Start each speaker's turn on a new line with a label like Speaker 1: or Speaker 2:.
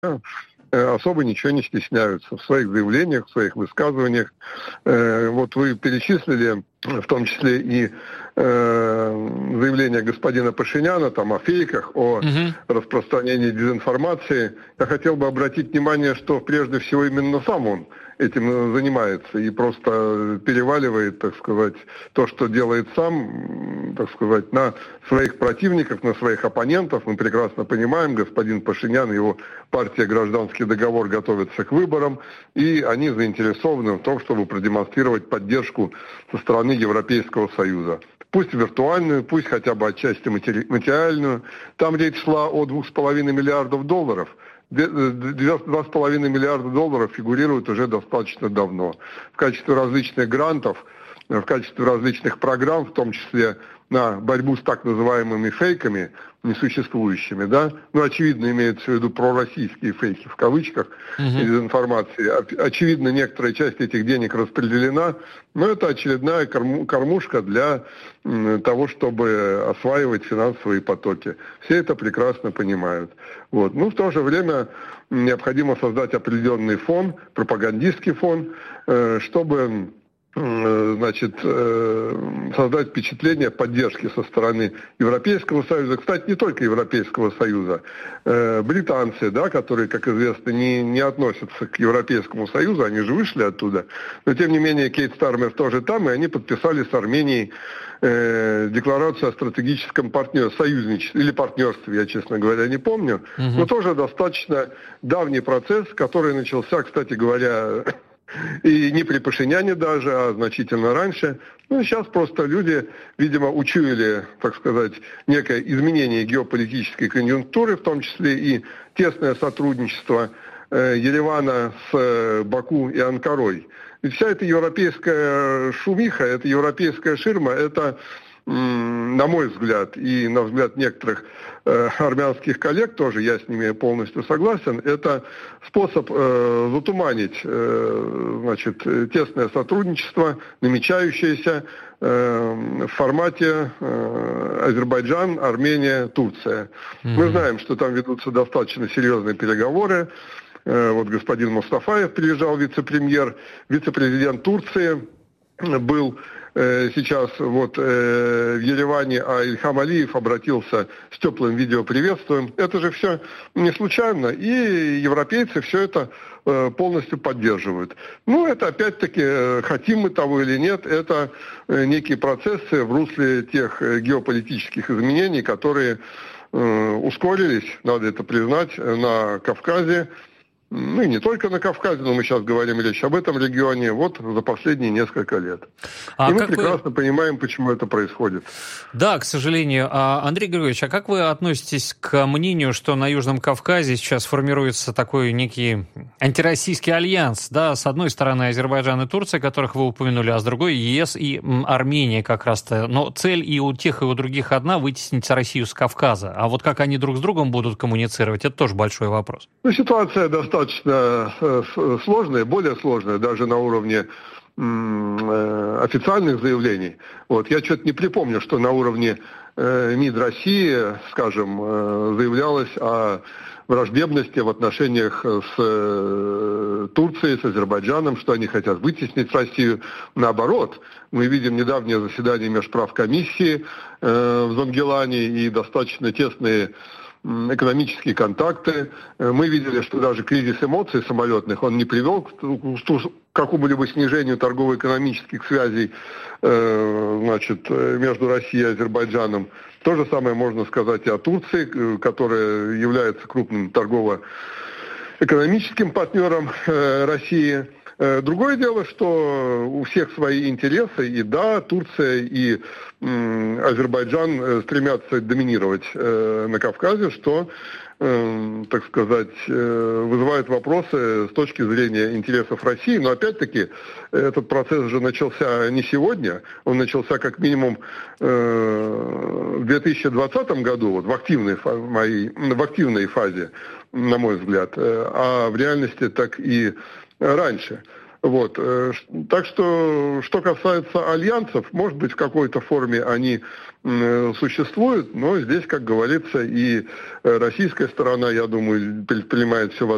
Speaker 1: особо ничего не стесняются в своих заявлениях, в своих высказываниях. Вот вы перечислили, в том числе и заявление господина Пашиняна там, о фейках, о распространении дезинформации. Я хотел бы обратить внимание, что прежде всего именно сам он этим занимается и просто переваливает, так сказать, то, что делает сам, так сказать, на своих противников, на своих оппонентов. Мы прекрасно понимаем, господин Пашинян и его партия «Гражданский договор» готовятся к выборам, и они заинтересованы в том, чтобы продемонстрировать поддержку со стороны Европейского Союза. Пусть виртуальную, пусть хотя бы отчасти материальную. Там речь шла о $2,5 миллиардов. 2,5 миллиарда долларов фигурируют уже достаточно давно в качестве различных грантов, в качестве различных программ, в том числе на борьбу с так называемыми фейками, несуществующими, да, ну, очевидно, имеется в виду пророссийские фейки, в кавычках, дезинформации. Очевидно, некоторая часть этих денег распределена, но это очередная кормушка для того, чтобы осваивать финансовые потоки. Все это прекрасно понимают. Вот. Ну, в то же время необходимо создать определенный фон, пропагандистский фон, чтобы создать впечатление поддержки со стороны Европейского Союза. Кстати, не только Европейского Союза. Британцы, да, которые, как известно, не относятся к Европейскому Союзу, они же вышли оттуда. Но, тем не менее, Кейт Стармер тоже там, и они подписали с Арменией декларацию о стратегическом союзничестве или партнерстве, я, честно говоря, не помню. Но тоже достаточно давний процесс, который начался, кстати говоря, и не при Пашиняне даже, а значительно раньше. Ну, сейчас просто люди, видимо, учуяли, так сказать, некое изменение геополитической конъюнктуры, в том числе и тесное сотрудничество Еревана с Баку и Анкарой. И вся эта европейская шумиха, эта европейская ширма, это, на мой взгляд, и на взгляд некоторых армянских коллег, тоже я с ними полностью согласен, это способ затуманить тесное сотрудничество, намечающееся в формате Азербайджан, Армения, Турция. Мы знаем, что там ведутся достаточно серьезные переговоры. Вот господин Мустафаев приезжал, вице-президент Турции был сейчас вот в Ереване, а Ильхам Алиев обратился с теплым видеоприветствием. Это же все не случайно, и европейцы все это полностью поддерживают. Ну, это опять-таки, хотим мы того или нет, это некие процессы в русле тех геополитических изменений, которые ускорились, надо это признать, на Кавказе. Ну и не только на Кавказе, но мы сейчас говорим речь об этом регионе вот за последние несколько лет. И мы прекрасно понимаем, почему это происходит.
Speaker 2: Да, к сожалению. Андрей Григорьевич, а как вы относитесь к мнению, что на Южном Кавказе сейчас формируется такой некий антироссийский альянс? Да, с одной стороны Азербайджан и Турция, которых вы упомянули, а с другой ЕС и Армения как раз-то. Но цель и у тех, и у других одна — вытеснить Россию с Кавказа. А вот как они друг с другом будут коммуницировать, это тоже большой вопрос.
Speaker 1: Ну, ситуация достаточно сложная, более сложная даже на уровне официальных заявлений. Вот. Я что-то не припомню, что на уровне МИД России, скажем, заявлялось о враждебности в отношениях с Турцией, с Азербайджаном, что они хотят вытеснить Россию. Наоборот, мы видим недавнее заседание Межправкомиссии в Зонгилане и достаточно тесные экономические контакты. Мы видели, что даже кризис эмоций самолетных, он не привел к какому-либо снижению торгово-экономических связей между Россией и Азербайджаном. То же самое можно сказать и о Турции, которая является крупным торгово-экономическим партнером России. Другое дело, что у всех свои интересы, и да, Турция и Азербайджан стремятся доминировать на Кавказе, что, так сказать, вызывает вопросы с точки зрения интересов России. Но опять-таки этот процесс же начался не сегодня, он начался как минимум в 2020 году, вот, в активной фазе, на мой взгляд, а в реальности так и раньше. Вот. Так что касается альянсов, может быть, в какой-то форме они существуют, но здесь, как говорится, и российская сторона, я думаю, предпринимает все возможное